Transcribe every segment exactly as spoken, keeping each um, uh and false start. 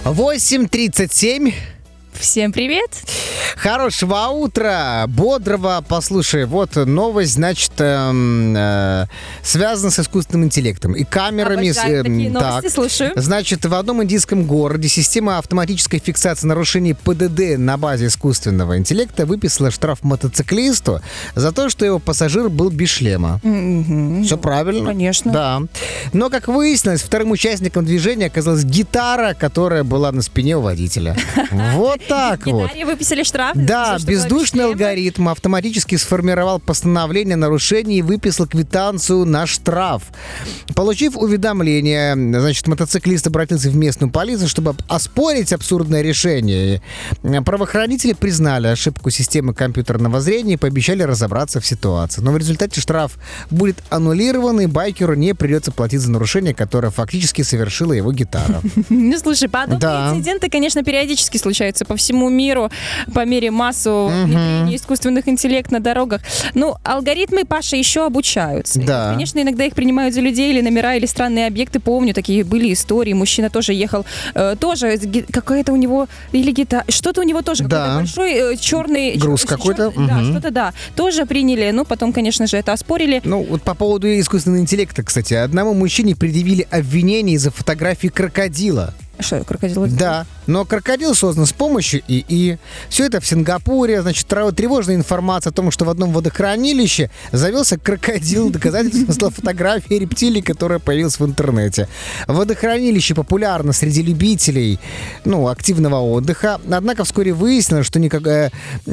восемь тридцать семь. Всем привет. Хорошего утра, бодрого. Послушай, вот новость, значит, э, э, связана с искусственным интеллектом и камерами. Обожаю э, такие новости, так. слушаю. Значит, в одном индийском городе система автоматической фиксации нарушений ПДД на базе искусственного интеллекта выписала штраф мотоциклисту за то, что его пассажир был без шлема. Mm-hmm. Все правильно? Конечно. Да. Но, как выяснилось, вторым участником движения оказалась гитара, которая была на спине у водителя. Вот так вот. Гитаре выписали штраф? Да, бездушный алгоритм автоматически сформировал постановление о нарушении и выписал квитанцию на штраф. Получив уведомление, значит, мотоциклист обратился в местную полицию, чтобы оспорить абсурдное решение. Правоохранители признали ошибку системы компьютерного зрения и пообещали разобраться в ситуации. Но в результате штраф будет аннулирован, и байкеру не придется платить за нарушение, которое фактически совершила его гитара. Ну, слушай, подобные Да. инциденты, конечно, периодически случаются по всему миру по мере массового внедрения искусственных интеллектов на дорогах. Ну, алгоритмы, Паша, еще обучаются. Да. И, конечно, иногда их принимают за людей или номера, или странные объекты. Помню, такие были истории. Мужчина тоже ехал, э, тоже ги- какая-то у него, или гитара, что-то у него тоже, Да. какой-то большой э, черный... Груз чер- какой-то. чер- Да, Мгм. что-то, да. Тоже приняли, ну, потом, конечно же, это оспорили. Ну, вот по поводу искусственного интеллекта, кстати. Одному мужчине предъявили обвинение из-за фотографии крокодила. Что, крокодил? Да, но крокодил создан с помощью ИИ. Все это в Сингапуре. Значит, тра- тревожная информация о том, что в одном водохранилище завелся крокодил. Доказательство стала фотография рептилии, которая появилась в интернете. Водохранилище популярно среди любителей, ну, активного отдыха. Однако вскоре выяснилось, что никакая...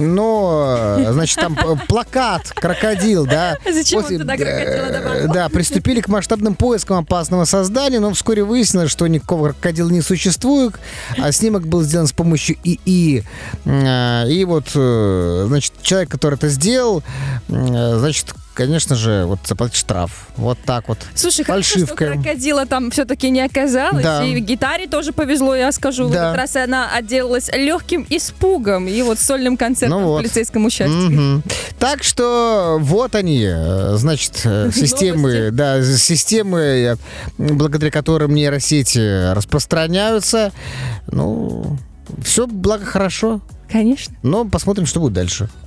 Но, значит, там п- плакат крокодил, да. Зачем он После- туда крокодила добавил? Да, приступили к масштабным поискам опасного создания, но вскоре выяснилось, что никакого крокодила не существует, а снимок был сделан с помощью ИИ. Э, И вот, э, значит, человек, который это сделал, э, значит, конечно же, вот заплатит штраф. Вот так вот. Слушай, хорошо, что Фальшивка. крокодила там все-таки не оказалось. Да. И гитаре тоже повезло, я скажу. В Да. этот раз она отделалась легким испугом и вот сольным концертом Ну вот. в полицейском участке. Мгм. Так что вот они, э, значит, э, системы, Новости. да, системы, э, благодаря которым нейросети распространяются. Ну, все, благо, хорошо. Конечно. Но посмотрим, что будет дальше.